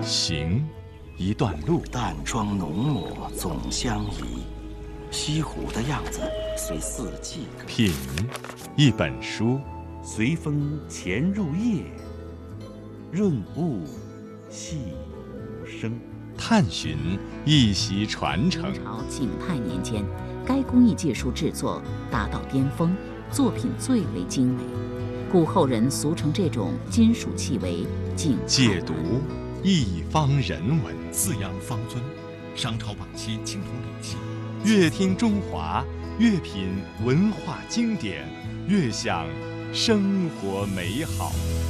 行，一段路。 淡妆浓抹总相宜，西湖的样子随四季歌。 品，一本书。 随风潜入夜，润物细无声。 探寻，一席传承。 明朝景泰年间，该工艺技术制作达到巅峰，作品最为精美，故后人俗称这种金属器为景泰解读，一方人文。 四羊方尊，商朝晚期青铜礼器。 越听中华，越品文化经典，越享生活美好。